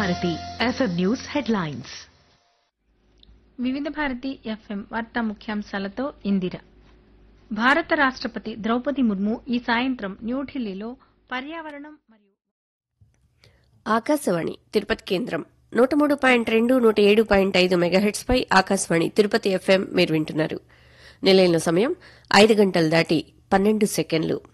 Bharati FM news headlines. వివిధ Bharati FM వార్తా ముఖ్యాంశాలతో ఇందిర. భారత రాష్ట్రపతి ద్రౌపది ముర్ము ఈ సాయంత్రం న్యూఢిల్లీలో పర్యావరణం మరియు ఆకాశవాణి తిరుపతి కేంద్రం 103.2 107.5 మెగాహెట్స్ పై ఆకాశవాణి తిరుపతి ఎఫ్ఎం మీరు వింటున్నారు. నిలయంలో సమయం 5 గంటలు దాటి 12 సెకండ్లు.